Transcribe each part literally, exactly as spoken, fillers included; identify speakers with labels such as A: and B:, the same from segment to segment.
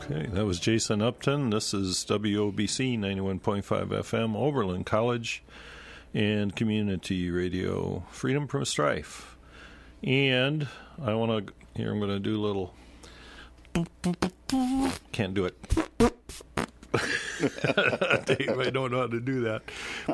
A: Okay, that was Jason Upton. This is W O B C ninety-one point five F M, Oberlin College and Community Radio, Freedom from Strife. And I want to, here I'm going to do a little, can't do it. Dave, I don't know how to do that.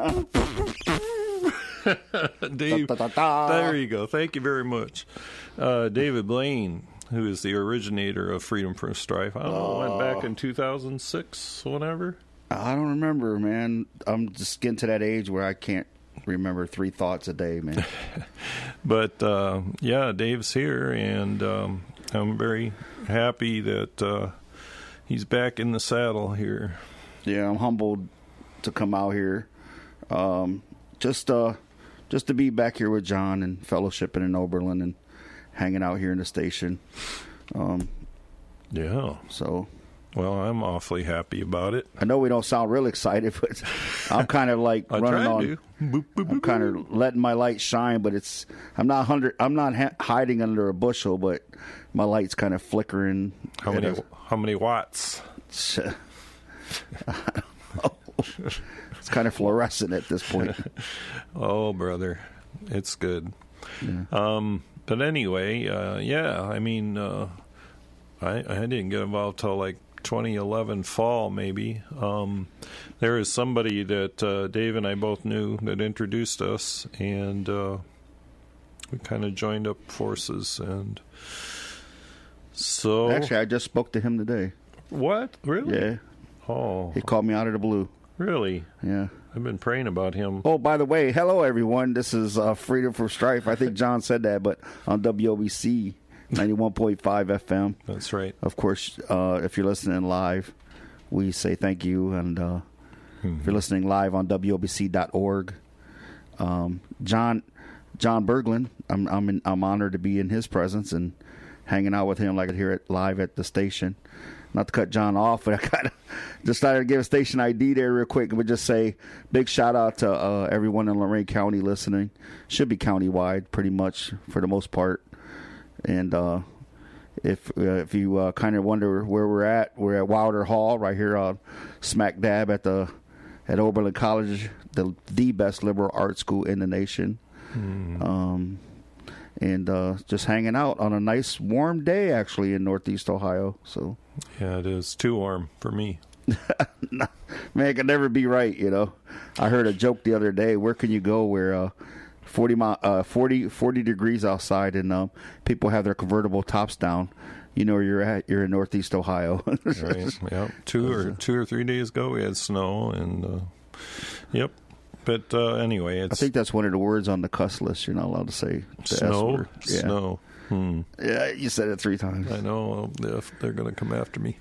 A: Dave, da, da, da. There you go. Thank you very much. Uh, David Blaine, who is the originator of Freedom from Strife. I don't know, went back in two thousand six, whatever.
B: I don't remember, man. I'm just getting to that age where I can't remember three thoughts a day, man.
A: But, uh, yeah, Dave's here, and um, I'm very happy that uh, he's back in the saddle here.
B: Yeah, I'm humbled to come out here. Um, just uh, just to be back here with John and fellowshipping in Oberlin and hanging out here in the station. Um,
A: yeah.
B: So,
A: well, I'm awfully happy about it.
B: I know we don't sound real excited, but I'm kind of like
A: I
B: running on.
A: To. Boop, boop, boop,
B: I'm kind of letting my light shine, but it's I'm not hundred. I'm not ha- hiding under a bushel, but my light's kind of flickering.
A: How many? A, how many watts?
B: I don't know. It's kind of fluorescent at this point.
A: Oh, brother, it's good.
B: Yeah.
A: Um. But anyway, uh, yeah, I mean, uh, I, I didn't get involved till like twenty eleven fall, maybe. Um, there is somebody that uh, Dave and I both knew that introduced us, and uh, we kind of joined up forces. And so,
B: actually, I just spoke to him today.
A: What? Really?
B: Yeah.
A: Oh.
B: He called me out of the blue.
A: Really?
B: Yeah.
A: I've been praying about him.
B: Oh, by the way, hello, everyone. This is uh, Freedom from Strife. I think John said that, but on W O B C ninety-one point five F M.
A: That's right.
B: Of course, uh, if you're listening live, we say thank you. And uh, mm-hmm. if you're listening live on W O B C dot org, um, John John Berglund, I'm I'm, in, I'm honored to be in his presence and hanging out with him like I hear it live at the station. Not to cut John off, but I kind of just started to give a station I D there real quick. And we just say big shout out to uh, everyone in Lorain County listening. Should be countywide, pretty much for the most part. And uh, if uh, if you uh, kind of wonder where we're at, we're at Wilder Hall, right here on smack dab at the at Oberlin College, the the best liberal arts school in the nation. Mm. Um, and uh, just hanging out on a nice warm day, actually, in Northeast Ohio. So.
A: Yeah, it is too warm for me.
B: Man, it can never be right, you know. I heard a joke the other day. Where can you go where uh, forty, uh, forty, forty degrees outside and uh, people have their convertible tops down? You know where you're at. You're in Northeast Ohio.
A: Right. Yeah. Two or two or three days ago, we had snow, and uh, yep. But uh, anyway, it's.
B: I think that's one of the words on the cuss list. You're not allowed to say the
A: snow.
B: S word. Yeah.
A: Snow. Hmm.
B: Yeah, you said it three times.
A: I know they're going to come after me.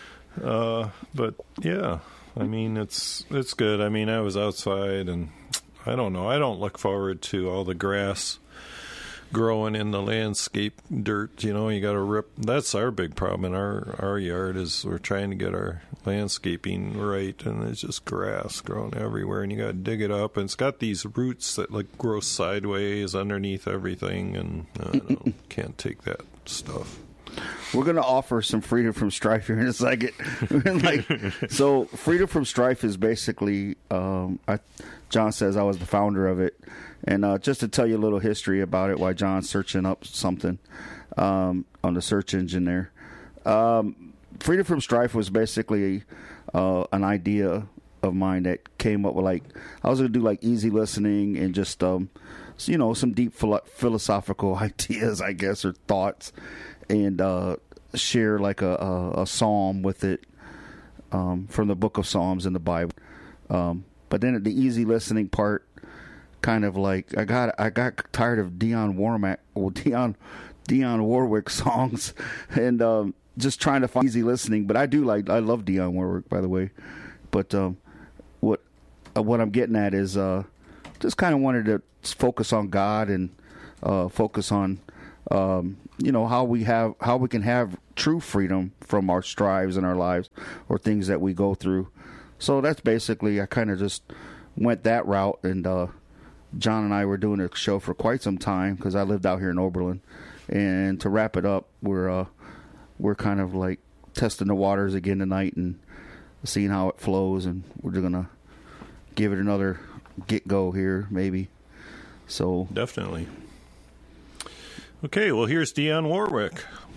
A: uh, but yeah, I mean it's it's good. I mean I was outside, and I don't know. I don't look forward to all the grass growing in the landscape dirt. You know, you got to rip. That's our big problem in our our yard is we're trying to get our landscaping right, and there's just grass growing everywhere, and you got to dig it up. And it's got these roots that like grow sideways underneath everything, and uh, I don't, can't take that stuff.
B: We're going to offer some Freedom from Strife here in a second. like, so Freedom from Strife is basically, um, I, John says I was the founder of it. And uh, just to tell you a little history about it, while John's searching up something um, on the search engine there. Um, Freedom from Strife was basically uh, an idea of mine that came up with, like, I was going to do like easy listening and just, um, you know, some deep philo- philosophical ideas, I guess, or thoughts. And uh, share like a, a, a psalm with it um, from the book of Psalms in the Bible. Um, but then the easy listening part, kind of like I got I got tired of Dionne Warwick, well, Dionne Dionne Warwick songs, and um, just trying to find easy listening. But I do like I love Dionne Warwick, by the way. But um, what uh, what I'm getting at is uh, just kind of wanted to focus on God and uh, focus on. Um, you know, how we have, how we can have true freedom from our strives in our lives or things that we go through. So that's basically, I kind of just went that route. And uh, John and I were doing a show for quite some time because I lived out here in Oberlin. And to wrap it up, we're uh, we're kind of like testing the waters again tonight and seeing how it flows, and we're just gonna give it another get go here, maybe. So
A: definitely. Okay, well, here's Dionne Warwick.